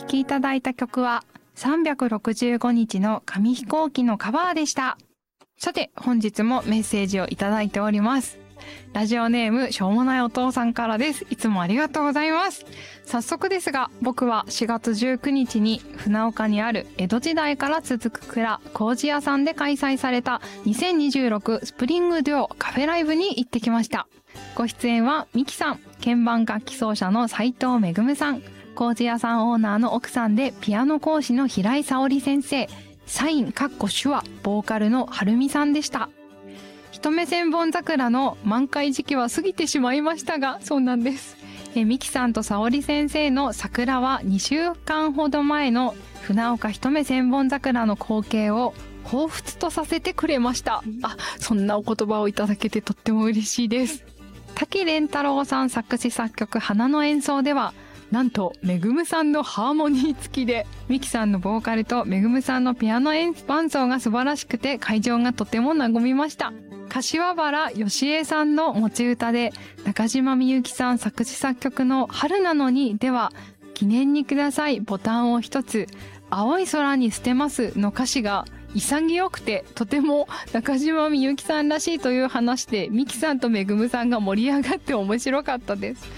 きいただいた曲は365日の紙飛行機のカバーでした。さて本日もメッセージをいただいております。ラジオネームしょうもないお父さんからです。いつもありがとうございます。早速ですが、僕は4月19日に船岡にある江戸時代から続く蔵麹屋さんで開催された2026スプリングデュオカフェライブに行ってきました。ご出演はミキさん、鍵盤楽器奏者の斉藤めぐむさん、麹屋さんオーナーの奥さんでピアノ講師の平井沙織先生、サイン（手話）ボーカルのはるみさんでした。一目千本桜の満開時期は過ぎてしまいましたが、そうなんです。ミキさんと沙織先生の桜は2週間ほど前の船岡一目千本桜の光景を彷彿とさせてくれました。そんなお言葉をいただけてとっても嬉しいです。滝廉太郎さん作詞作曲花の演奏では、なんとめぐむさんのハーモニー付きで、ミキさんのボーカルとめぐむさんのピアノ伴奏が素晴らしくて、会場がとても和みました。柏原芳恵さんの持ち歌で、中島みゆきさん作詞作曲の春なのにでは、記念にくださいボタンを一つ、青い空に捨てますの歌詞が潔くて、とても中島みゆきさんらしいという話で、ミキさんとめぐむさんが盛り上がって面白かったです。